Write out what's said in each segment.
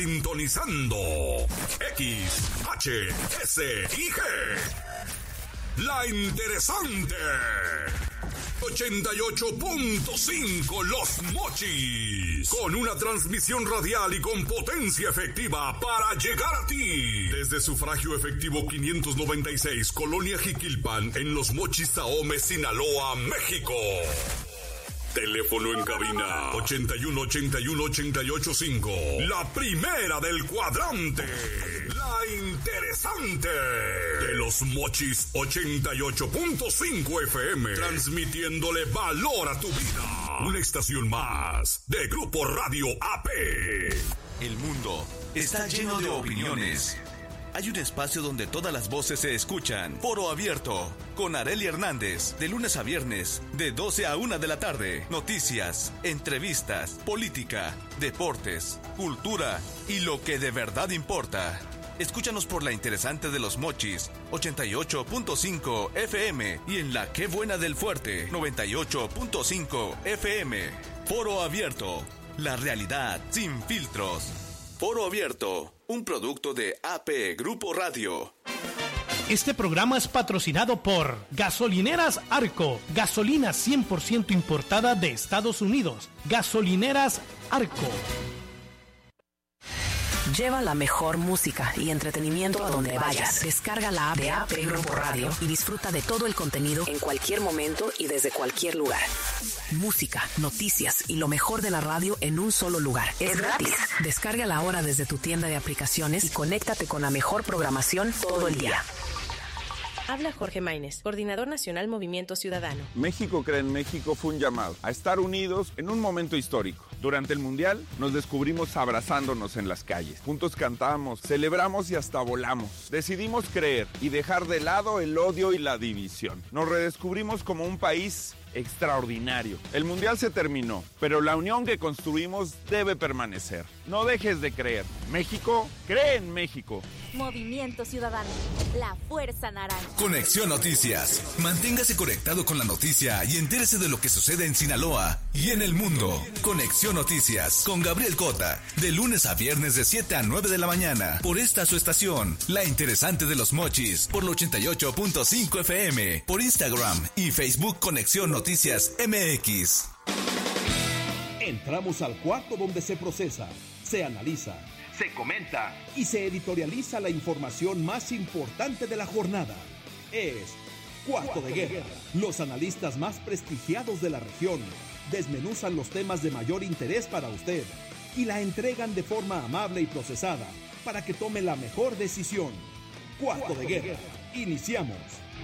Sintonizando X, H, S y G. La interesante 88.5 Los Mochis, con una transmisión radial y con potencia efectiva para llegar a ti. Desde Sufragio Efectivo 596, Colonia Jiquilpan, en Los Mochis, Ahome, Sinaloa, México. Teléfono en cabina 8181-885. La primera del cuadrante. La interesante. De Los Mochis 88.5 FM. Transmitiéndole valor a tu vida. Una estación más de Grupo Radio AP. El mundo está lleno de opiniones. Hay un espacio donde todas las voces se escuchan. Foro Abierto, con Arely Hernández, de lunes a viernes, de 12 a 1 de la tarde. Noticias, entrevistas, política, deportes, cultura y lo que de verdad importa. Escúchanos por la interesante de Los Mochis, 88.5 FM, y en la Qué Buena del Fuerte, 98.5 FM. Foro Abierto, la realidad sin filtros. Foro Abierto, un producto de AP Grupo Radio. Este programa es patrocinado por Gasolineras Arco, gasolina 100% importada de Estados Unidos. Gasolineras Arco. Lleva la mejor música y entretenimiento a donde vayas. Descarga la app de AP Grupo Radio y disfruta de todo el contenido en cualquier momento y desde cualquier lugar. Música, noticias y lo mejor de la radio en un solo lugar. Es gratis. Descárgala ahora desde tu tienda de aplicaciones y conéctate con la mejor programación todo el día. Habla Jorge Maínez, Coordinador Nacional Movimiento Ciudadano. México Cree en México fue un llamado a estar unidos en un momento histórico. Durante el Mundial nos descubrimos abrazándonos en las calles. Juntos cantamos, celebramos y hasta volamos. Decidimos creer y dejar de lado el odio y la división. Nos redescubrimos como un país extraordinario. El Mundial se terminó, pero la unión que construimos debe permanecer. No dejes de creer. México cree en México. Movimiento Ciudadano, la fuerza naranja. Conexión Noticias. Manténgase conectado con la noticia y entérese de lo que sucede en Sinaloa y en el mundo. Conexión Noticias con Gabriel Cota, de lunes a viernes de 7 a 9 de la mañana, por esta su estación, La Interesante de Los Mochis, por el 88.5 FM, por Instagram y Facebook Conexión Noticias MX. Entramos al cuarto donde se procesa, se analiza, se comenta y se editorializa la información más importante de la jornada. Es Cuarto de Guerra. Los analistas más prestigiados de la región desmenuzan los temas de mayor interés para usted y la entregan de forma amable y procesada para que tome la mejor decisión. Cuarto de Guerra. Iniciamos.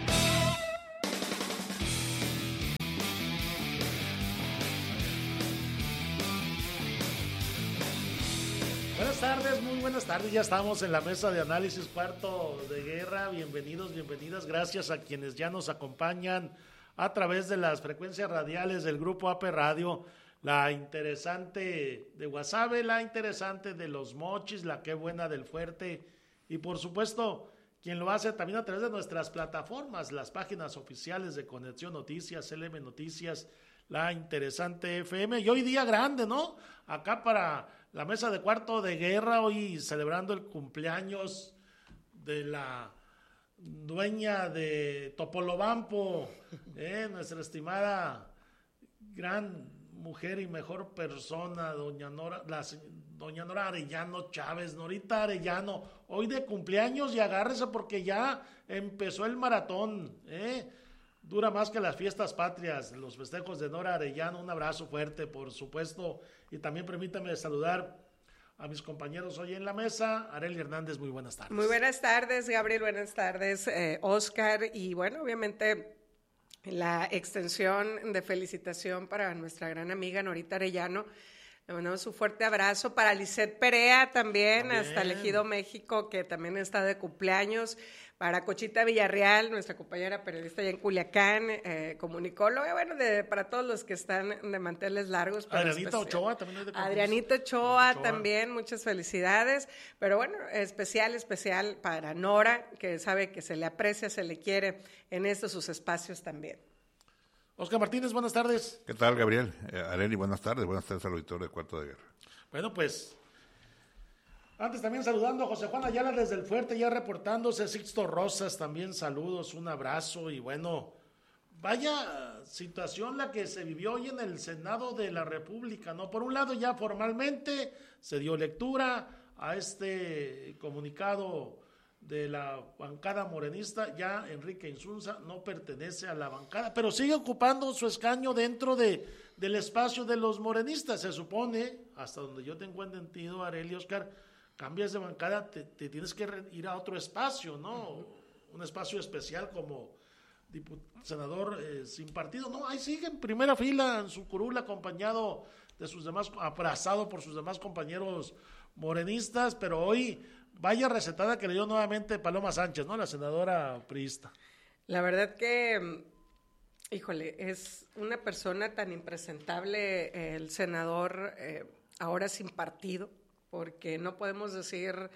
Buenas tardes, muy buenas tardes. Ya estamos en la mesa de análisis Cuarto de Guerra. Bienvenidos, bienvenidas. Gracias a quienes ya nos acompañan a través de las frecuencias radiales del Grupo AP Radio. La interesante de Guasave, la interesante de Los Mochis, la Qué Buena del Fuerte. Y por supuesto, quien lo hace también a través de nuestras plataformas, las páginas oficiales de Conexión Noticias, LM Noticias, la interesante FM. Y hoy día grande, ¿no? Acá para la mesa de Cuarto de Guerra, hoy celebrando el cumpleaños de la dueña de Topolobampo, nuestra estimada gran mujer y mejor persona, doña Nora Arellano Chávez, Norita Arellano, hoy de cumpleaños, y agárrese porque ya empezó el maratón, dura más que las fiestas patrias, los festejos de Nora Arellano. Un abrazo fuerte, por supuesto, y también permítame saludar a mis compañeros hoy en la mesa. Arely Hernández, muy buenas tardes. Muy buenas tardes, Gabriel, buenas tardes, Oscar, y bueno, obviamente la extensión de felicitación para nuestra gran amiga Norita Arellano. Le mandamos un fuerte abrazo para Lisette Perea también, hasta el Ejido México, que también está de cumpleaños. Para Cochita Villarreal, nuestra compañera periodista allá en Culiacán, comunicóloga, bueno, para todos los que están de manteles largos. Adrianita Ochoa también es de cumpleaños. Adrianita Ochoa también, muchas felicidades. Pero bueno, especial para Nora, que sabe que se le aprecia, se le quiere en estos sus espacios también. Oscar Martínez, buenas tardes. ¿Qué tal, Gabriel? Arely, buenas tardes al auditorio de Cuarto de Guerra. Bueno, pues Antes también saludando a José Juan Ayala desde el Fuerte, ya reportándose. Sixto Rosas, también saludos, un abrazo. Y bueno, vaya situación la que se vivió hoy en el Senado de la República, ¿no? Por un lado, ya formalmente se dio lectura a este comunicado de la bancada morenista. Ya Enrique Insunza no pertenece a la bancada, pero sigue ocupando su escaño dentro del espacio de los morenistas. Se supone, hasta donde yo tengo entendido, Arely, Oscar, cambias de bancada, te tienes que ir a otro espacio, ¿no? Un espacio especial como senador sin partido. No, ahí sigue en primera fila en su curul, acompañado de sus demás, abrazado por sus demás compañeros morenistas, pero hoy vaya recetada que le dio nuevamente Paloma Sánchez, ¿no? La senadora priista. La verdad que, híjole, es una persona tan impresentable el senador ahora sin partido, porque no podemos decir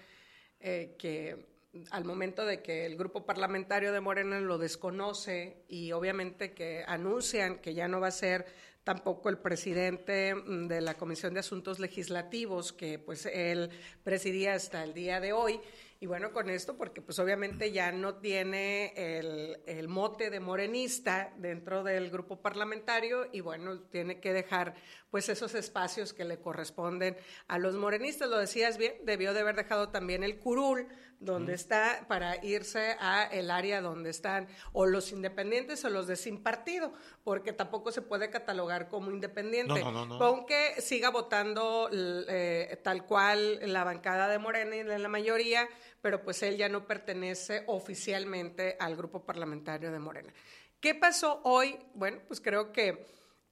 que al momento de que el grupo parlamentario de Morena lo desconoce y obviamente que anuncian que ya no va a ser tampoco el presidente de la Comisión de Asuntos Legislativos, que pues él presidía hasta el día de hoy. Y bueno, con esto, porque pues obviamente ya no tiene el mote de morenista dentro del grupo parlamentario y bueno, tiene que dejar pues esos espacios que le corresponden a los morenistas. Lo decías bien, debió de haber dejado también el curul donde está para irse a el área donde están o los independientes o los de sin partido, porque tampoco se puede catalogar como independiente. No. Aunque siga votando tal cual la bancada de Morena y de la mayoría, pero pues él ya no pertenece oficialmente al grupo parlamentario de Morena. ¿Qué pasó hoy? Bueno, pues creo que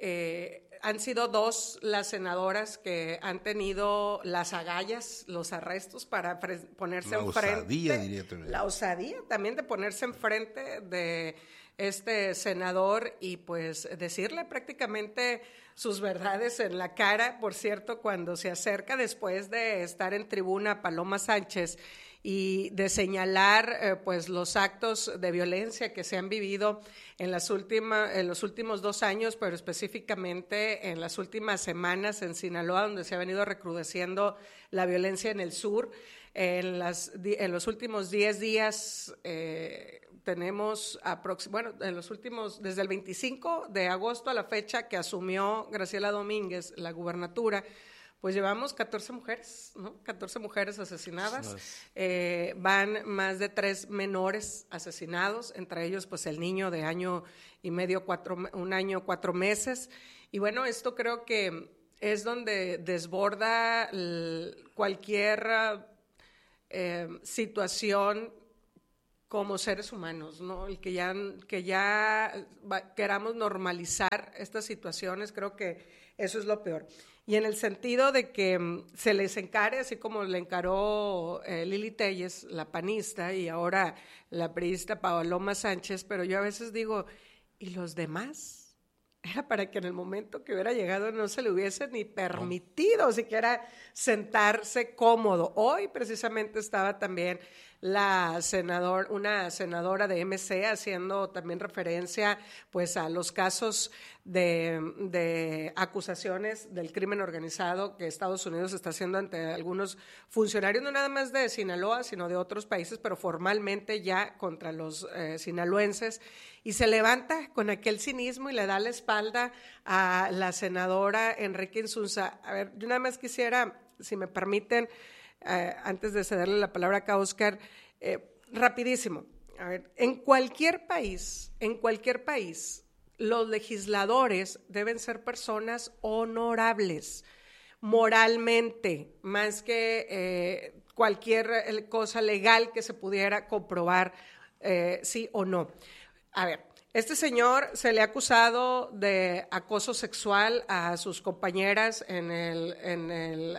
han sido 2 las senadoras que han tenido las agallas, los arrestos para ponerse enfrente. Diría la osadía también de ponerse enfrente de este senador y pues decirle prácticamente sus verdades en la cara. Por cierto, cuando se acerca después de estar en tribuna Paloma Sánchez y de señalar pues los actos de violencia que se han vivido en los últimos 2 años, pero específicamente en las últimas semanas en Sinaloa, donde se ha venido recrudeciendo la violencia en el sur. En los últimos 10 días tenemos desde el 25 de agosto a la fecha que asumió Graciela Domínguez la gubernatura, pues llevamos 14 mujeres, ¿no? 14 mujeres asesinadas, van más de 3 menores asesinados, entre ellos pues el niño de 1 año y medio, 1 año, 4 meses, y bueno, esto creo que es donde desborda cualquier situación como seres humanos, ¿no? El que ya queramos normalizar estas situaciones, creo que eso es lo peor. Y en el sentido de que se les encare, así como le encaró Lili Telles, la panista, y ahora la priista Paloma Sánchez, pero yo a veces digo, ¿y los demás? Era para que en el momento que hubiera llegado no se le hubiese ni permitido siquiera sentarse cómodo. Hoy precisamente estaba también una senadora de MC haciendo también referencia pues a los casos de acusaciones del crimen organizado que Estados Unidos está haciendo ante algunos funcionarios, no nada más de Sinaloa, sino de otros países, pero formalmente ya contra los sinaloenses, y se levanta con aquel cinismo y le da la espalda a la senadora Enrique Insunza. A ver, yo nada más quisiera, si me permiten, antes de cederle la palabra acá a Oscar, rapidísimo. A ver, en cualquier país, los legisladores deben ser personas honorables, moralmente, más que cualquier cosa legal que se pudiera comprobar sí o no. A ver, este señor se le ha acusado de acoso sexual a sus compañeras en el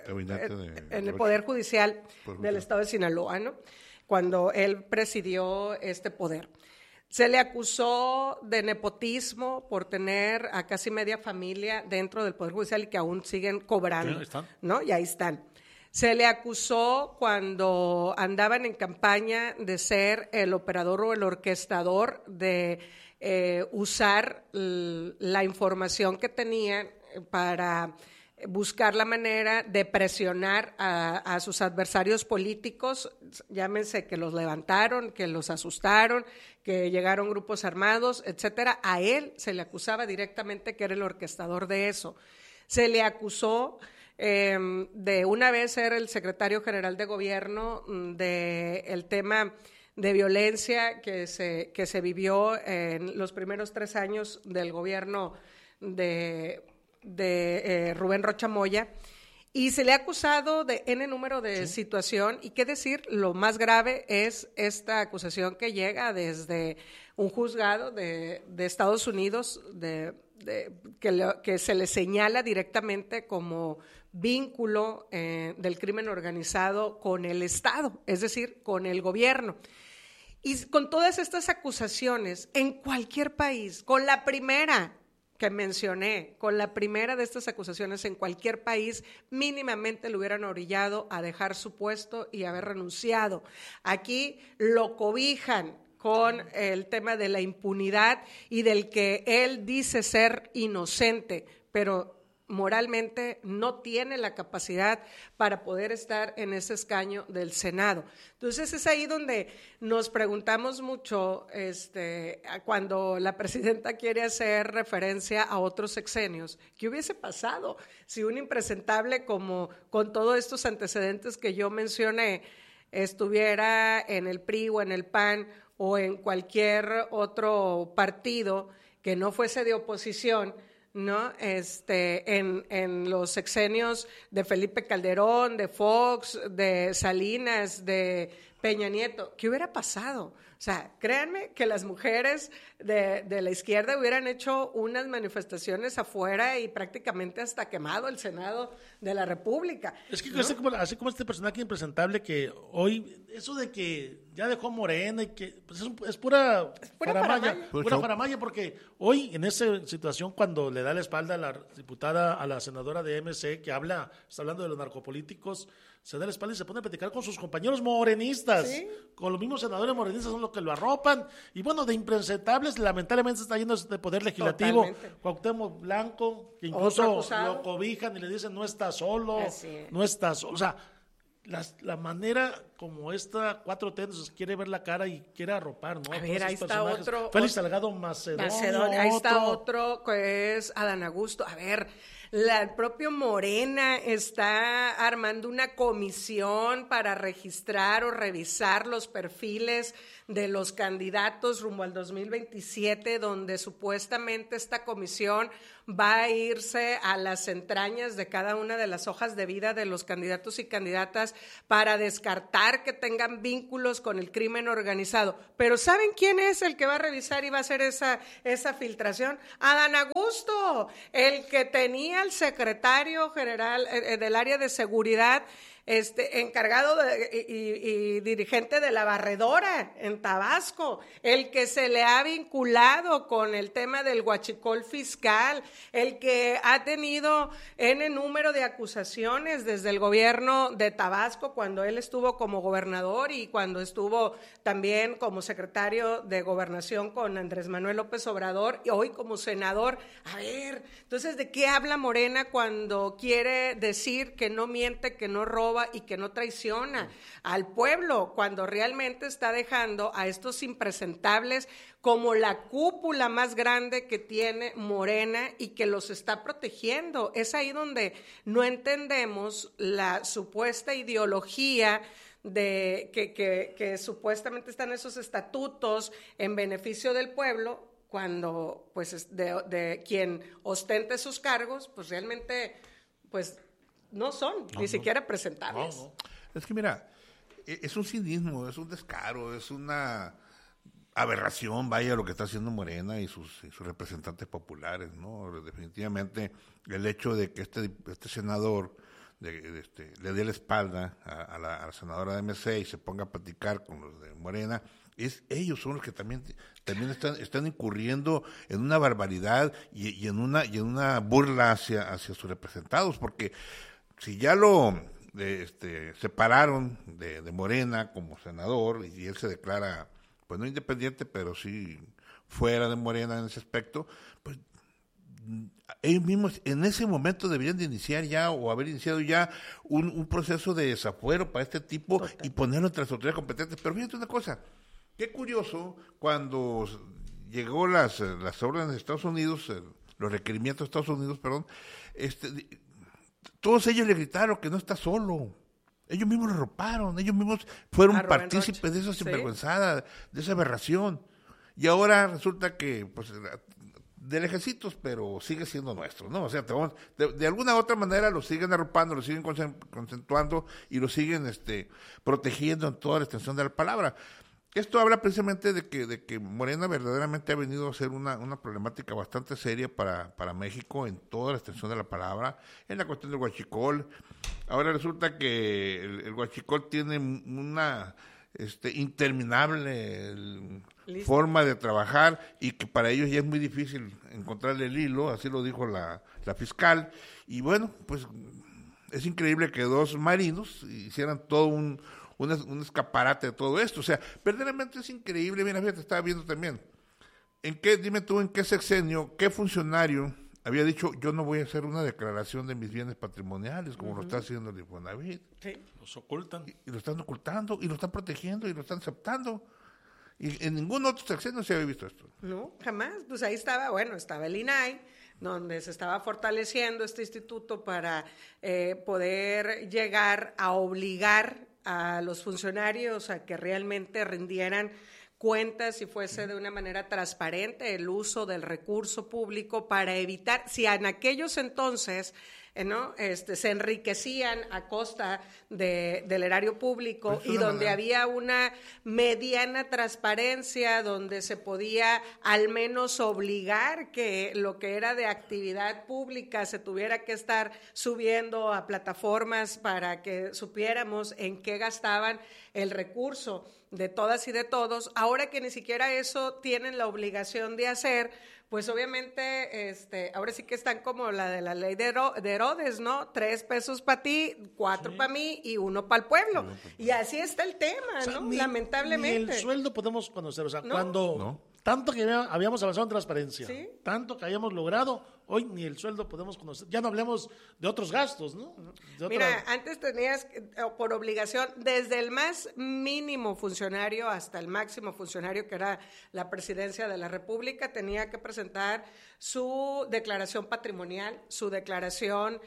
Poder Judicial del Estado de Sinaloa, ¿no? Cuando él presidió este poder. Se le acusó de nepotismo por tener a casi media familia dentro del Poder Judicial y que aún siguen cobrando, ¿no? Y ahí están. Se le acusó cuando andaban en campaña de ser el operador o el orquestador de usar la información que tenían para buscar la manera de presionar a sus adversarios políticos, llámense que los levantaron, que los asustaron, que llegaron grupos armados, etcétera. A él se le acusaba directamente que era el orquestador de eso. Se le acusó de una vez ser el secretario general de gobierno del tema de violencia que se vivió en los primeros 3 años del gobierno de Rubén Rocha Moya, y se le ha acusado de N número de situación, y qué decir, lo más grave es esta acusación que llega desde un juzgado de Estados Unidos, que se le señala directamente como vínculo del crimen organizado con el Estado, es decir, con el gobierno. Y con todas estas acusaciones, en cualquier país, con la primera que mencioné, con la primera de estas acusaciones, en cualquier país, mínimamente lo hubieran orillado a dejar su puesto y haber renunciado. Aquí lo cobijan con el tema de la impunidad y del que él dice ser inocente, pero moralmente no tiene la capacidad para poder estar en ese escaño del Senado. Entonces es ahí donde nos preguntamos mucho cuando la presidenta quiere hacer referencia a otros sexenios. ¿Qué hubiese pasado si un impresentable como con todos estos antecedentes que yo mencioné estuviera en el PRI o en el PAN o en cualquier otro partido que no fuese de oposición, ¿no? En los sexenios de Felipe Calderón, de Fox, de Salinas, de Peña Nieto? ¿Qué hubiera pasado? O sea, créanme que las mujeres de la izquierda hubieran hecho unas manifestaciones afuera y prácticamente hasta quemado el Senado de la República. Es que ¿no? así como este personaje impresentable que hoy, eso de que ya dejó Morena y que pues es pura faramalla. Pura faramalla, porque hoy en esa situación cuando le da la espalda a la diputada, a la senadora de MC que está hablando de los narcopolíticos, se da la espalda y se pone a platicar con sus compañeros morenistas, ¿sí? Con los mismos senadores morenistas son los que lo arropan, y bueno, de impresentables lamentablemente se está yendo de poder legislativo. Totalmente. Cuauhtémoc Blanco, que incluso lo cobijan y le dicen no está solo, no está solo, o sea, la manera como esta 4T nos quiere ver la cara y quiere arropar, ¿no? A ver, ahí está otro. Félix Salgado Macedonio. Ahí está otro que es Adán Augusto. A ver, el propio Morena está armando una comisión para registrar o revisar los perfiles de los candidatos rumbo al 2027, donde supuestamente esta comisión va a irse a las entrañas de cada una de las hojas de vida de los candidatos y candidatas para descartar que tengan vínculos con el crimen organizado. Pero ¿saben quién es el que va a revisar y va a hacer esa filtración? Adán Augusto, el que tenía el secretario general del área de seguridad, encargado y dirigente de la barredora en Tabasco, el que se le ha vinculado con el tema del huachicol fiscal, el que ha tenido N número de acusaciones desde el gobierno de Tabasco cuando él estuvo como gobernador y cuando estuvo también como secretario de Gobernación con Andrés Manuel López Obrador y hoy como senador. A ver, entonces, ¿de qué habla Morena cuando quiere decir que no miente, que no roba y que no traiciona al pueblo, cuando realmente está dejando a estos impresentables como la cúpula más grande que tiene Morena y que los está protegiendo? Es ahí donde no entendemos la supuesta ideología de que supuestamente están esos estatutos en beneficio del pueblo, cuando pues de quien ostente sus cargos, pues realmente pues no son ni siquiera presentables. No. Es que mira, es un cinismo, es un descaro, es una aberración, vaya, lo que está haciendo Morena y sus representantes populares, ¿no? Definitivamente el hecho de que este senador le dé la espalda a la senadora de MC y se ponga a platicar con los de Morena, ellos son los que también están incurriendo en una barbaridad y en una burla hacia sus representados, porque si ya lo separaron de Morena como senador y él se declara, pues no independiente, pero sí fuera de Morena en ese aspecto, pues ellos mismos en ese momento deberían de iniciar ya o haber iniciado ya un proceso de desafuero para este tipo. Total. Y ponerlo entre las autoridades competentes. Pero fíjate una cosa, qué curioso, cuando llegó las órdenes de Estados Unidos, los requerimientos de Estados Unidos, perdón, todos ellos le gritaron que no está solo. Ellos mismos lo arroparon, ellos mismos fueron partícipes de esa sinvergüenzada, de esa aberración. Y ahora resulta que, pues, de lejecitos, pero sigue siendo nuestro, ¿no? O sea, de alguna u otra manera lo siguen arropando, lo siguen concentrando y lo siguen protegiendo en toda la extensión de la palabra. Esto habla precisamente de que Morena verdaderamente ha venido a ser una problemática bastante seria para México en toda la extensión de la palabra, en la cuestión del huachicol. Ahora resulta que el huachicol tiene una interminable forma de trabajar y que para ellos ya es muy difícil encontrarle el hilo, así lo dijo la fiscal. Y bueno, pues es increíble que dos marinos hicieran todo un escaparate de todo esto. O sea, verdaderamente es increíble. Mira, fíjate, estaba viendo también. Dime tú, ¿en qué sexenio, qué funcionario había dicho, yo no voy a hacer una declaración de mis bienes patrimoniales, como lo está haciendo el Infonavit? Sí, los ocultan. Y lo están ocultando, y lo están protegiendo, y lo están aceptando. Y en ningún otro sexenio se había visto esto. No, jamás. Pues ahí estaba el INAI, donde se estaba fortaleciendo este instituto para poder llegar a obligar a los funcionarios a que realmente rindieran cuentas y fuese de una manera transparente el uso del recurso público para evitar, si en aquellos entonces se enriquecían a costa del erario público y donde había una mediana transparencia, donde se podía al menos obligar que lo que era de actividad pública se tuviera que estar subiendo a plataformas para que supiéramos en qué gastaban el recurso de todas y de todos. Ahora que ni siquiera eso tienen la obligación de hacer, pues obviamente ahora sí que están como la de la ley de Herodes, ¿no? 3 pesos para ti, 4 para mí y 1 para el pueblo. Y así está el tema, ¿no? Lamentablemente. Ni el sueldo podemos conocer, o sea, cuando tanto que habíamos avanzado en transparencia, tanto que habíamos logrado, hoy ni el sueldo podemos conocer. Ya no hablemos de otros gastos, ¿no? Mira, antes tenías por obligación, desde el más mínimo funcionario hasta el máximo funcionario, que era la presidencia de la República, tenía que presentar su declaración patrimonial, su declaración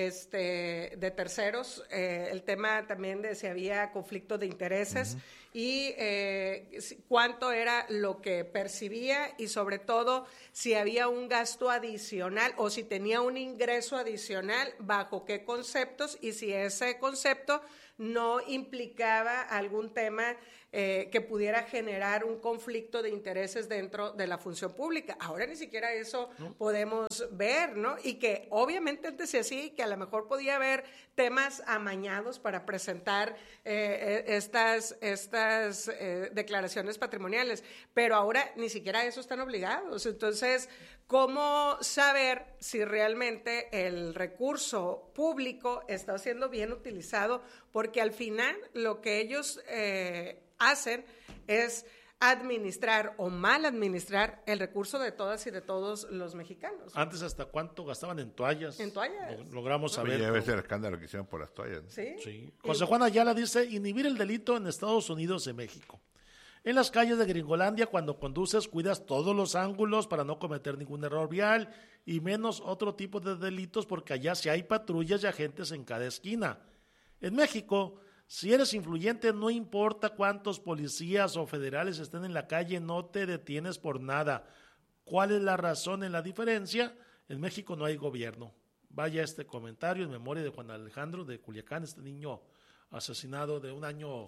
de terceros, el tema también de si había conflicto de intereses y cuánto era lo que percibía y sobre todo si había un gasto adicional o si tenía un ingreso adicional, bajo qué conceptos y si ese concepto no implicaba algún tema que pudiera generar un conflicto de intereses dentro de la función pública. Ahora ni siquiera eso podemos ver, ¿no? Y que obviamente antes sí, que a lo mejor podía haber temas amañados para presentar estas declaraciones patrimoniales, pero ahora ni siquiera eso están obligados. Entonces, ¿cómo saber si realmente el recurso público está siendo bien utilizado? Porque al final lo que ellos hacen es administrar o mal administrar el recurso de todas y de todos los mexicanos. Antes, ¿hasta cuánto gastaban en toallas? En toallas. Logramos saber. Ya ves el escándalo que hicieron por las toallas. Sí. José Juan Ayala dice, inhibir el delito en Estados Unidos y México. En las calles de Gringolandia, cuando conduces, cuidas todos los ángulos para no cometer ningún error vial y menos otro tipo de delitos, porque allá sí hay patrullas y agentes en cada esquina. En México, si eres influyente, no importa cuántos policías o federales estén en la calle, no te detienes por nada. ¿Cuál es la razón en la diferencia? En México no hay gobierno. Vaya este comentario en memoria de Juan Alejandro de Culiacán, este niño asesinado de 1 año,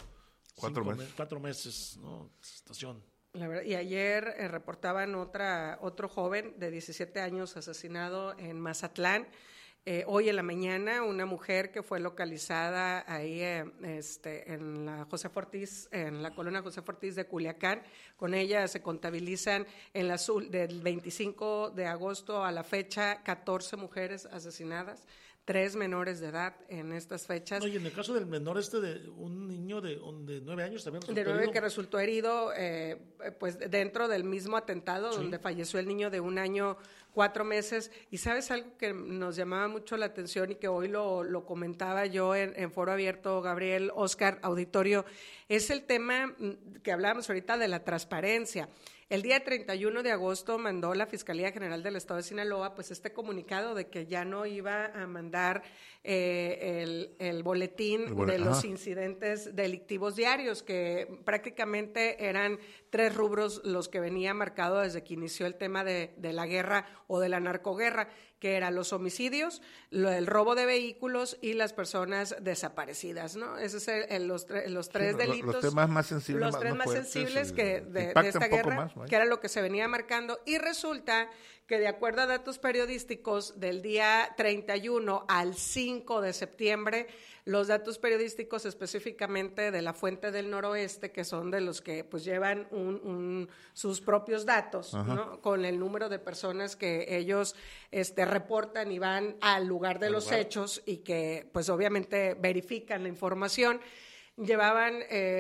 4 meses, ¿no? Estación. La verdad, y ayer reportaban otro joven de 17 años asesinado en Mazatlán. Hoy en la mañana una mujer que fue localizada ahí en la Josefa Ortiz, en la colonia Josefa Ortiz de Culiacán. Con ella se contabilizan del 25 de agosto a la fecha 14 mujeres asesinadas, 3 menores de edad en estas fechas. No, y en el caso del menor de un niño de 9 años también resultó de 9 herido. Que resultó herido pues dentro del mismo atentado donde falleció el niño de 1 año 4 meses. Y sabes algo que nos llamaba mucho la atención y que hoy lo comentaba yo en Foro Abierto, Gabriel, Oscar, auditorio, es el tema que hablábamos ahorita de la transparencia. El día 31 de agosto mandó la Fiscalía General del Estado de Sinaloa pues este comunicado de que ya no iba a mandar el boletín de los incidentes delictivos diarios, que prácticamente eran 3 rubros los que venía marcado desde que inició el tema de la guerra o de la narcoguerra, que eran los homicidios, el robo de vehículos y las personas desaparecidas, ¿no? Esos son los 3 delitos. Los temas más sensibles. Los 3 más sensibles que de esta guerra, que era lo que se venía marcando. Y resulta que de acuerdo a datos periodísticos del día 31 al 5 de septiembre, los datos periodísticos específicamente de la Fuente del Noroeste, que son de los que pues llevan sus propios datos, ¿no? Con el número de personas que ellos reportan y van al lugar de los hechos y que pues obviamente verifican la información, llevaban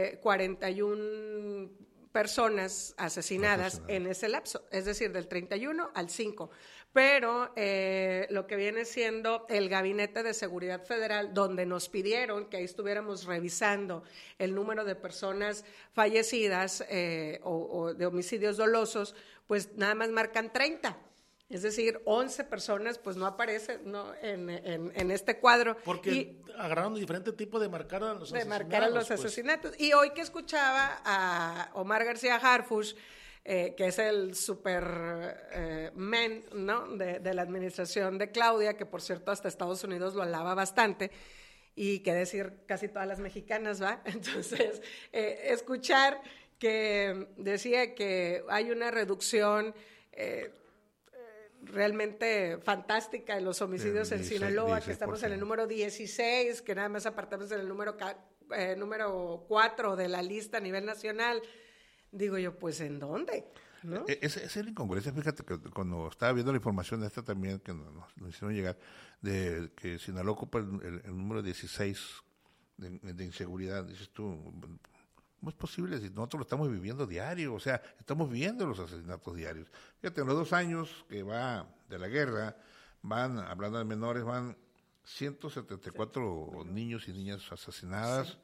41 personas asesinadas en ese lapso, es decir, del 31 al 5. Pero lo que viene siendo el Gabinete de Seguridad Federal, donde nos pidieron que ahí estuviéramos revisando el número de personas fallecidas o de homicidios dolosos, pues nada más marcan 30. Es decir, 11 personas pues no aparecen en este cuadro. Porque agarraron diferente tipo de marcar a los asesinatos. De marcar a los asesinatos. Y hoy que escuchaba a Omar García Harfuch, que es el super men, ¿no? de la administración de Claudia, que por cierto hasta Estados Unidos lo alaba bastante, y que decir casi todas las mexicanas, ¿va? Entonces, escuchar que decía que hay una reducción realmente fantástica de los homicidios en Sinaloa, 16%. Que estamos en el número 16, que nada más apartamos en el número 4 de la lista a nivel nacional. Digo yo, pues, ¿en dónde? ¿No? Es la incongruencia. Fíjate que cuando estaba viendo la información de esta también, que nos hicieron llegar, de que Sinaloa ocupa el número 16 de inseguridad, dices tú, ¿cómo es posible si nosotros lo estamos viviendo diario? O sea, estamos viviendo los asesinatos diarios. Fíjate, en los 2 años que va de la guerra, hablando de menores, van 174 niños y niñas asesinadas,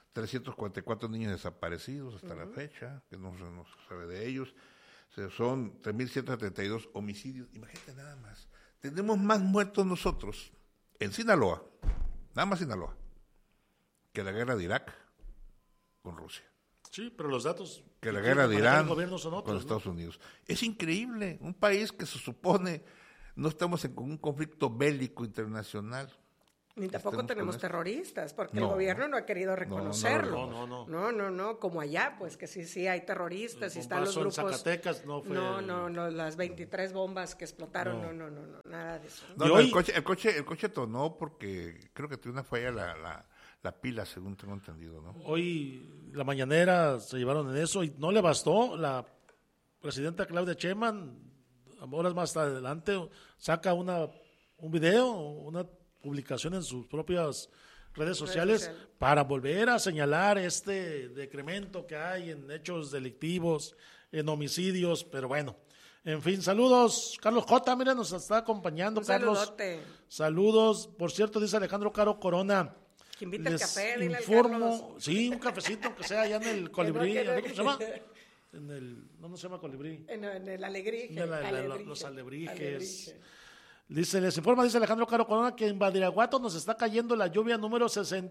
344 niños desaparecidos hasta la fecha, que no se sabe de ellos. O sea, son 3.132 homicidios. Imagínate nada más. Tenemos más muertos nosotros en Sinaloa, nada más Sinaloa, que la guerra de Irak con Rusia. Sí, pero los datos que la guerra de Irán son otros, con Estados Unidos. Es increíble, un país que se supone no estamos en un conflicto bélico internacional. Ni tampoco tenemos terroristas, porque el gobierno no ha querido reconocerlo. No, como allá, pues que sí hay terroristas y están los grupos. En Zacatecas no fue. No, las 23 bombas que explotaron, no, nada de eso. No, el coche tonó porque creo que tuvo una falla la pila, según tengo entendido, ¿no? Hoy la mañanera se llevaron en eso y no le bastó. La presidenta Claudia Sheinbaum, horas más adelante, saca un video, una publicación en sus propias redes sociales para volver a señalar este decremento que hay en hechos delictivos, en homicidios, pero bueno. En fin, saludos. Carlos J, mira, nos está acompañando. Carlos. Saludote. Saludos. Por cierto, dice Alejandro Caro Corona. Que invita el café, dile informo, al Carlos. Sí, un cafecito, aunque sea allá en el Colibrí. ¿Cómo se llama? No se llama Colibrí. En el Alebrije. Los Alebrijes. Dice Alejandro Caro Corona que en Badiraguato nos está cayendo la lluvia número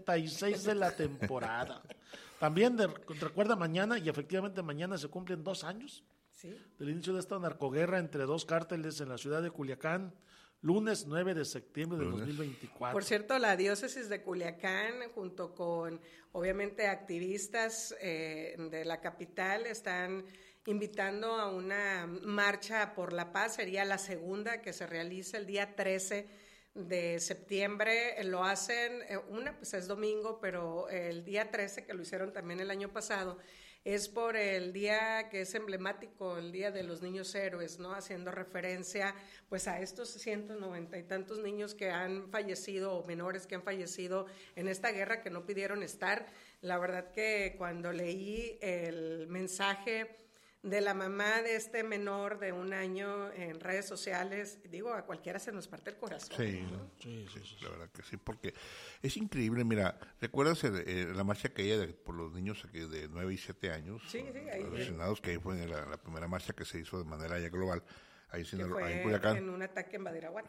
66 de la temporada. También recuerda mañana, y efectivamente mañana se cumplen 2 años del inicio de esta narcoguerra entre 2 cárteles en la ciudad de Culiacán, lunes 9 de septiembre del 2024. Por cierto, la diócesis de Culiacán, junto con, obviamente, activistas de la capital, están invitando a una marcha por la paz. Sería la segunda que se realiza el día 13 de septiembre. Lo hacen, pues es domingo, pero el día 13, que lo hicieron también el año pasado, es por el día que es emblemático, el Día de los Niños Héroes, ¿no? Haciendo referencia pues a estos 190 y tantos niños que han fallecido o menores que han fallecido en esta guerra, que no pidieron estar. La verdad que cuando leí el mensaje de la mamá de este menor de 1 año en redes sociales, digo, a cualquiera se nos parte el corazón. Sí, ¿no? sí, la verdad que sí, porque es increíble. Mira, ¿recuerdas la marcha que ella por los niños aquí de 9 y 7 años? Sí, ahí asesinados, que ahí fue la primera marcha que se hizo de manera ya global. Ahí fue en Culiacán. En un ataque en Badiraguato.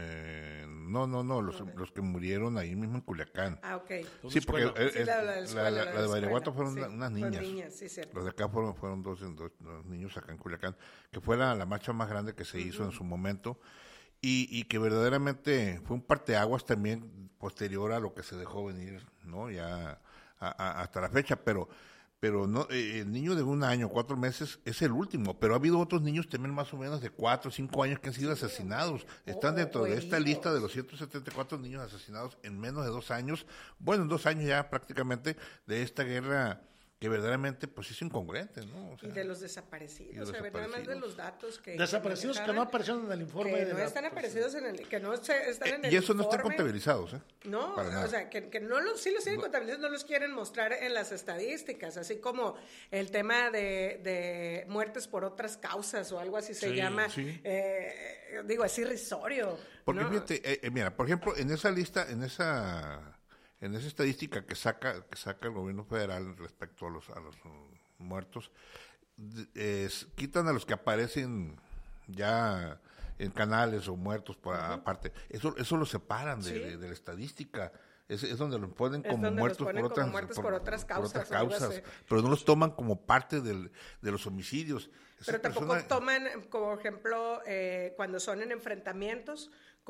No, los que murieron ahí mismo en Culiacán. Ah, ok. Sí, porque la de Badiraguato fueron unas niñas. Sí, cierto. Los de acá fueron dos niños acá en Culiacán, que fue la marcha más grande que se hizo en su momento, y que verdaderamente fue un parteaguas también posterior a lo que se dejó venir, ¿no? Ya hasta la fecha, pero no, el niño de 1 año, 4 meses es el último, pero ha habido otros niños también más o menos de 4 o 5 años que han sido asesinados. Están dentro de esta lista de los 174 niños asesinados en menos de 2 años, bueno, en 2 años ya prácticamente, de esta guerra que verdaderamente pues es incongruente, ¿no? O sea, y de los desaparecidos, nada más de los datos que... Desaparecidos que no aparecieron en el informe. Que no están aparecidos en el... Que no están en el informe. Y eso no están contabilizados, ¿eh? No, o sea, que no sí los tienen contabilizados, no los quieren mostrar en las estadísticas, así como el tema de muertes por otras causas o algo así se llama, digo, es irrisorio. Porque ¿no? fíjate, mira, por ejemplo, en esa lista, en esa estadística que saca el gobierno federal respecto a los muertos, quitan a los que aparecen ya en canales o muertos por aparte. Eso lo separan de la estadística. Es donde los ponen como muertos por otras causas, pero no los toman como parte de los homicidios. Pero tampoco toman, como ejemplo, cuando son en enfrentamientos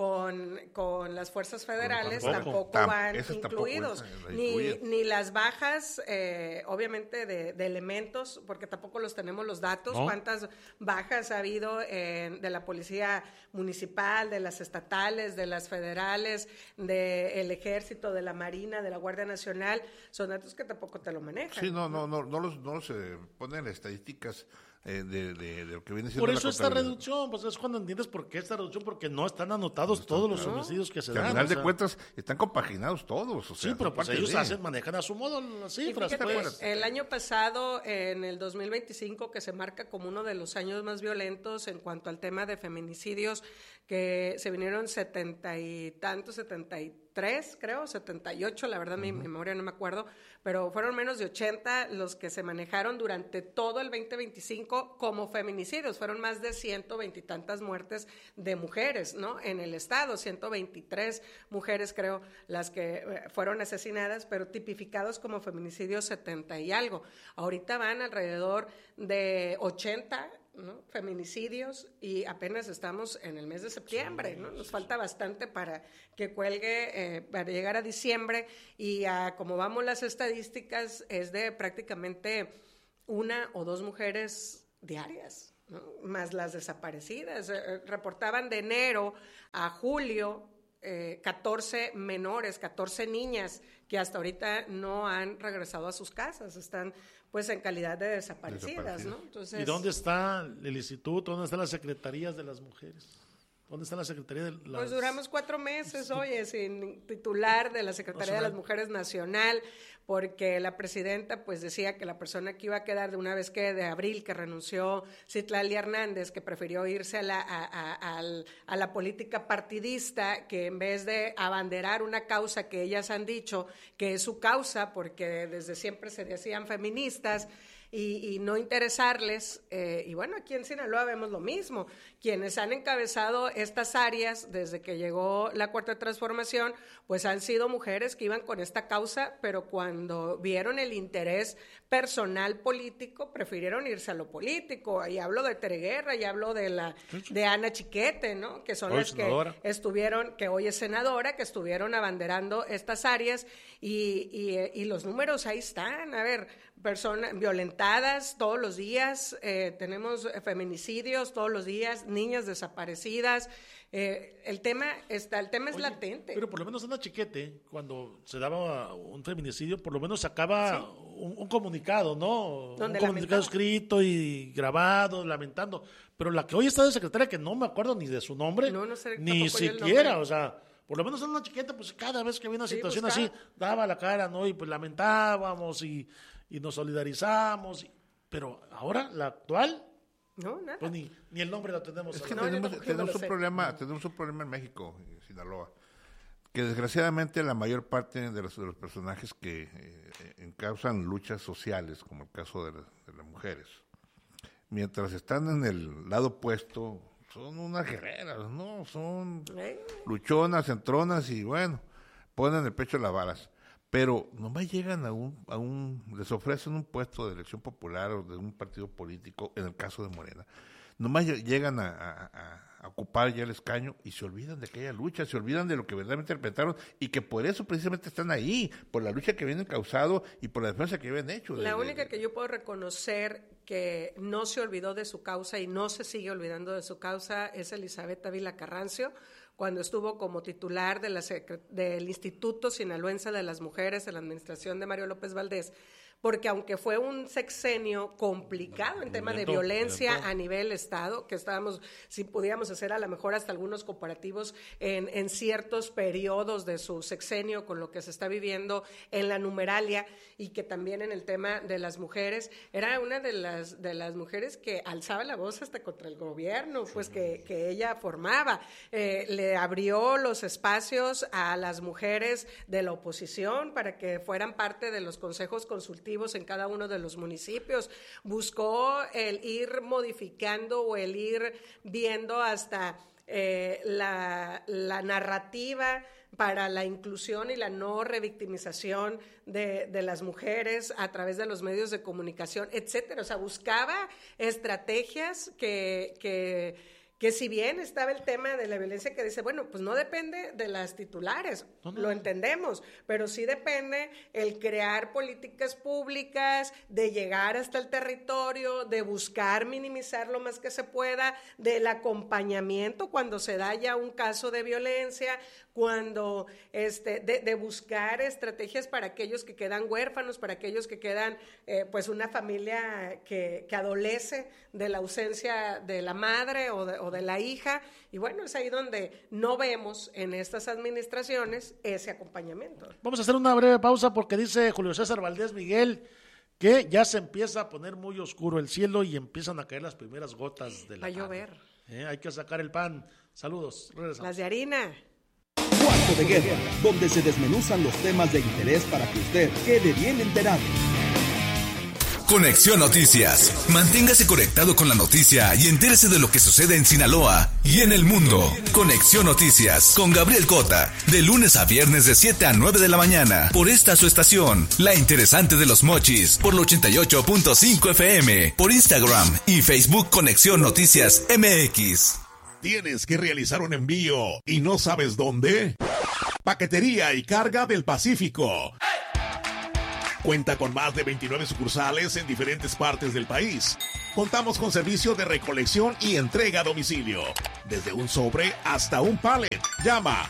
con las fuerzas federales, tampoco van incluidos, ni las bajas, obviamente, de elementos, porque tampoco los tenemos los datos, cuántas bajas ha habido de la policía municipal, de las estatales, de las federales, del ejército, de la marina, de la Guardia Nacional, son datos que tampoco te lo manejan. Sí, no los ponen estadísticas de lo que viene siendo por eso esta reducción, pues es cuando entiendes por qué esta reducción, porque no están anotados todos los homicidios que se dan. Al final de cuentas están compaginados todos. O sea, sí, pero pues ellos manejan a su modo las cifras. Fíjate, pues. El año pasado, en el 2025, que se marca como uno de los años más violentos en cuanto al tema de feminicidios, que se vinieron 70 y tantos, 73, creo, 78, la verdad mi memoria no me acuerdo, pero fueron menos de 80 los que se manejaron durante todo el 2025 como feminicidios. Fueron más de 120 y tantas muertes de mujeres, ¿no? En el estado, 123 mujeres, creo, las que fueron asesinadas, pero tipificados como feminicidios 70 y algo. Ahorita van alrededor de 80, ¿no? Feminicidios, y apenas estamos en el mes de septiembre, ¿no? Nos falta bastante para que cuelgue, para llegar a diciembre, y como vamos las estadísticas, es de prácticamente 1 o 2 mujeres diarias, ¿no? Más las desaparecidas. Reportaban de enero a julio 14 menores, 14 niñas que hasta ahorita no han regresado a sus casas, están pues en calidad de desaparecidas, ¿no? Entonces, ¿y dónde está el instituto? ¿Dónde están las secretarías de las mujeres? ¿Dónde está la Secretaría de las...? Pues duramos 4 meses, oye, sin titular de la Secretaría de las Mujeres Nacional, porque la presidenta pues decía que la persona que iba a quedar de una vez que de abril, que renunció Citlali Hernández, que prefirió irse a la política partidista, que en vez de abanderar una causa que ellas han dicho que es su causa, porque desde siempre se decían feministas, y no interesarles, y bueno, aquí en Sinaloa vemos lo mismo. Quienes han encabezado estas áreas desde que llegó la Cuarta Transformación, pues han sido mujeres que iban con esta causa, pero cuando vieron el interés personal político, prefirieron irse a lo político. Y hablo de Tere Guerra, y hablo de Ana Chiquete, ¿no? Que son las que estuvieron, que hoy es senadora, que estuvieron abanderando estas áreas, y los números ahí están. A ver, personas violentadas todos los días, tenemos feminicidios todos los días, niñas desaparecidas, el tema es latente. Pero por lo menos Ana Chiquete, cuando se daba un feminicidio, por lo menos sacaba un comunicado, ¿no? Un comunicado escrito y grabado, lamentando. Pero la que hoy está de secretaria, que no me acuerdo ni de su nombre, no sé, ni siquiera, o sea... Por lo menos Ana Chiquete, pues cada vez que había una situación así, daba la cara, ¿no? Y pues lamentábamos y nos solidarizamos. Pero ahora, la actual, no, nada. Pues ni el nombre lo tenemos. Es que tenemos un problema en México, en Sinaloa, que desgraciadamente la mayor parte de los personajes que encausan luchas sociales, como el caso de las mujeres, mientras están en el lado opuesto, son unas guerreras, ¿no? Son luchonas, entronas y bueno, ponen el pecho en las balas. Pero nomás llegan les ofrecen un puesto de elección popular o de un partido político, en el caso de Morena. Nomás llegan a ocupar ya el escaño y se olvidan de aquella lucha, se olvidan de lo que verdaderamente interpretaron y que por eso precisamente están ahí, por la lucha que vienen causado y por la defensa que habían hecho. La única que yo puedo reconocer que no se olvidó de su causa y no se sigue olvidando de su causa es Elizabeth Ávila Carrancio, cuando estuvo como titular del Instituto Sinaloense de las Mujeres en la administración de Mario López Valdés, porque aunque fue un sexenio complicado en tema de violencia a nivel Estado, que si pudiéramos hacer a lo mejor hasta algunos comparativos en ciertos periodos de su sexenio con lo que se está viviendo en la numeralia, y que también en el tema de las mujeres, era una de las mujeres que alzaba la voz hasta contra el gobierno, pues que ella formaba, le abrió los espacios a las mujeres de la oposición para que fueran parte de los consejos consultivos en cada uno de los municipios, buscó el ir modificando o el ir viendo hasta la narrativa para la inclusión y la no revictimización de las mujeres a través de los medios de comunicación, etcétera. O sea, buscaba estrategias que si bien estaba el tema de la violencia que dice, bueno, pues no depende de las titulares, lo entendemos, pero sí depende el crear políticas públicas, de llegar hasta el territorio, de buscar minimizar lo más que se pueda, del acompañamiento cuando se da ya un caso de violencia, cuando de buscar estrategias para aquellos que quedan huérfanos, para aquellos que quedan pues una familia que adolece de la ausencia de la madre o de la hija, y bueno, es ahí donde no vemos en estas administraciones ese acompañamiento. Vamos a hacer una breve pausa porque dice Julio César Valdés Miguel que ya se empieza a poner muy oscuro el cielo y empiezan a caer las primeras gotas de la tarde. Va a llover. Hay que sacar el pan. Saludos, regresamos. Las de harina. Cuarto de Guerra, donde se desmenuzan los temas de interés para que usted quede bien enterado. Conexión Noticias. Manténgase conectado con la noticia y entérese de lo que sucede en Sinaloa y en el mundo. Conexión Noticias con Gabriel Cota, de lunes a viernes de 7 a 9 de la mañana, por esta su estación, La Interesante de los Mochis, por el 88.5 FM, por Instagram y Facebook Conexión Noticias MX. ¿Tienes que realizar un envío y no sabes dónde? Paquetería y Carga del Pacífico. Cuenta con más de 29 sucursales en diferentes partes del país. Contamos con servicio de recolección y entrega a domicilio, desde un sobre hasta un pallet. Llama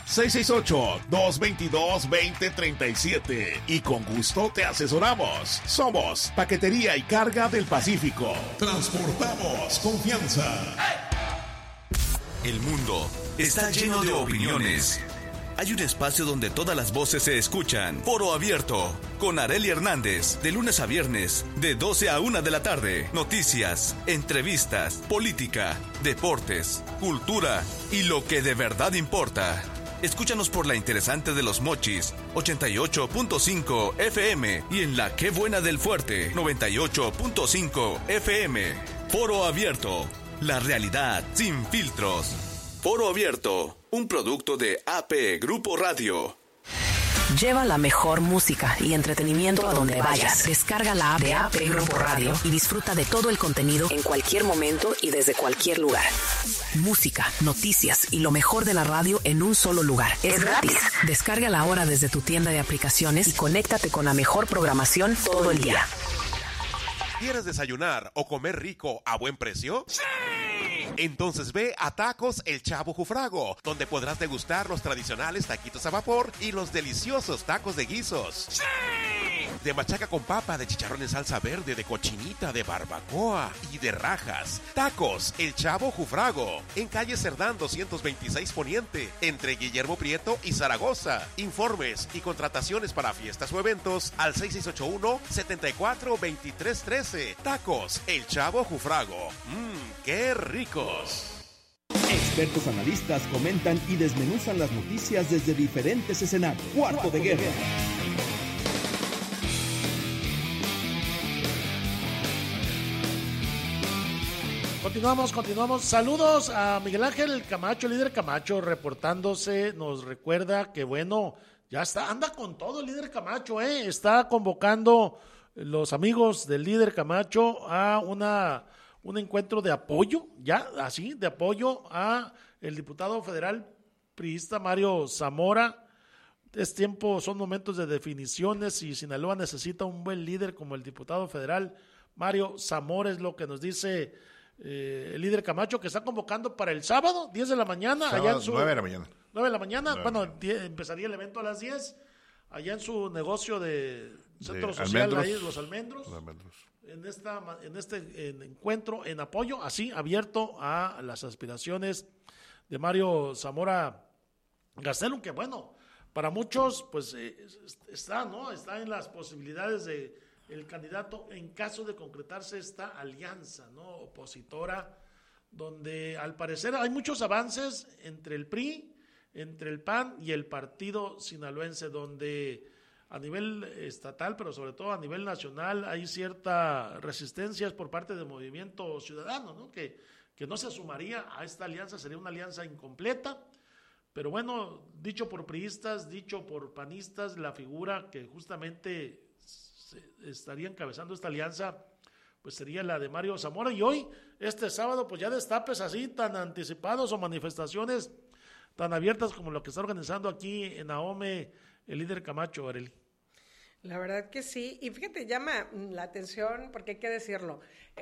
668-222-2037 y con gusto te asesoramos. Somos Paquetería y Carga del Pacífico. Transportamos confianza. El mundo está lleno de opiniones. Hay un espacio donde todas las voces se escuchan. Foro Abierto, con Arely Hernández, de lunes a viernes, de 12 a 1 de la tarde. Noticias, entrevistas, política, deportes, cultura y lo que de verdad importa. Escúchanos por La Interesante de los Mochis, 88.5 FM, y en La Qué Buena del Fuerte, 98.5 FM. Foro Abierto, la realidad sin filtros. Foro Abierto, un producto de AP Grupo Radio. Lleva la mejor música y entretenimiento a donde vayas. Descarga la app de AP Grupo Radio y disfruta de todo el contenido en cualquier momento y desde cualquier lugar. Música, noticias y lo mejor de la radio en un solo lugar. Es gratis. Descárgala ahora desde tu tienda de aplicaciones y conéctate con la mejor programación todo el día. ¿Quieres desayunar o comer rico a buen precio? ¡Sí! Entonces ve a Tacos El Chavo Jufrago, donde podrás degustar los tradicionales taquitos a vapor y los deliciosos tacos de guisos. ¡Sí! de machaca con papa, de chicharrón en salsa verde, de cochinita, de barbacoa y de rajas. Tacos El Chavo Jufrago, en calle Cerdán 226 Poniente, entre Guillermo Prieto y Zaragoza. Informes y contrataciones para fiestas o eventos al 6681-742313. Tacos El Chavo Jufrago. ¡Qué ricos! Expertos analistas comentan y desmenuzan las noticias desde diferentes escenarios. Cuarto de Guerra. Continuamos. Saludos a Miguel Ángel Camacho, líder Camacho, reportándose. Nos recuerda que, bueno, ya está, anda con todo el líder Camacho, está convocando los amigos del líder Camacho a un encuentro de apoyo, ya así, de apoyo a el diputado federal priista Mario Zamora. Son momentos de definiciones y Sinaloa necesita un buen líder como el diputado federal Mario Zamora, es lo que nos dice el líder Camacho, que está convocando para el sábado, 10 de la mañana. Sábado, allá en su 9 de la mañana. 9 de la mañana, empezaría el evento a las 10, allá en su negocio de centro social, ahí, Los Almendros. En este encuentro en apoyo, así, abierto a las aspiraciones de Mario Zamora Gastelum, que bueno, para muchos, pues, está en las posibilidades de el candidato en caso de concretarse esta alianza, ¿no?, opositora, donde al parecer hay muchos avances entre el PRI, entre el PAN y el Partido Sinaloense, donde a nivel estatal, pero sobre todo a nivel nacional, hay ciertas resistencias por parte del Movimiento Ciudadano, ¿no?, que no se sumaría a esta alianza, sería una alianza incompleta. Pero bueno, dicho por priistas, dicho por panistas, la figura que justamente estaría encabezando esta alianza, pues sería la de Mario Zamora. Y hoy, este sábado, pues ya destapes así tan anticipados o manifestaciones tan abiertas como lo que está organizando aquí en Ahome el líder Camacho, Arely. La verdad que sí, y fíjate, llama la atención, porque hay que decirlo,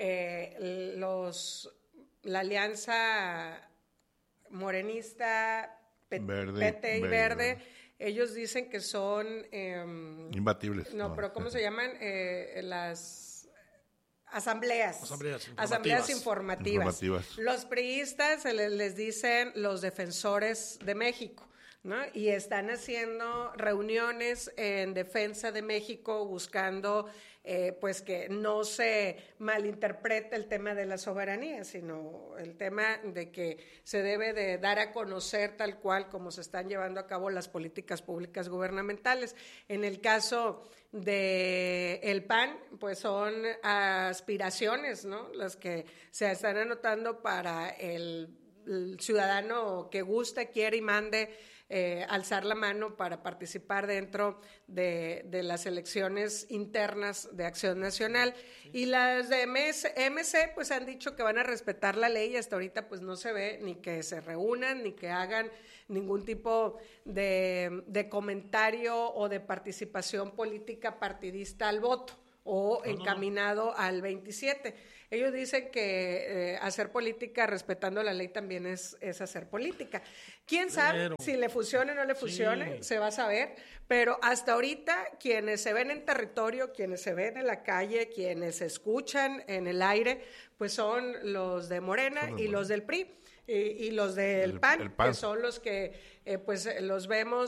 la alianza morenista, PT y Verde, ellos dicen que son imbatibles. No, pero ¿cómo se llaman? Las asambleas informativas. Los priistas les dicen los defensores de México, ¿no? Y están haciendo reuniones en defensa de México buscando pues que no se malinterprete el tema de la soberanía, sino el tema de que se debe de dar a conocer tal cual como se están llevando a cabo las políticas públicas gubernamentales. En el caso de el PAN, pues son aspiraciones, ¿no?, las que se están anotando para el ciudadano que guste, quiere y mande alzar la mano para participar dentro de las elecciones internas de Acción Nacional. Y las de MC pues han dicho que van a respetar la ley, y hasta ahorita pues no se ve ni que se reúnan ni que hagan ningún tipo de comentario o de participación política partidista al voto o encaminado al 27. Ellos dicen que hacer política respetando la ley también es hacer política. ¿Quién sabe si le funcione o no le funcione? Sí. Se va a saber, pero hasta ahorita quienes se ven en territorio, quienes se ven en la calle, quienes se escuchan en el aire, pues son los de Morena y los del PRI. Y los del PAN, que son los que pues los vemos